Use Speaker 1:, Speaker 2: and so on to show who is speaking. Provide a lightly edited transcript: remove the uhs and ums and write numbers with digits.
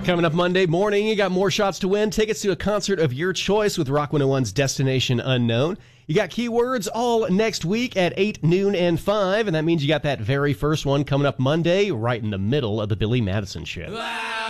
Speaker 1: Coming up Monday morning, you got more shots to win. Tickets to a concert of your choice with Rock 101's Destination Unknown. You got keywords all next week at 8, noon, and 5, and that means you got that very first one coming up Monday, right in the middle of the Billy Madison Show.
Speaker 2: Wow.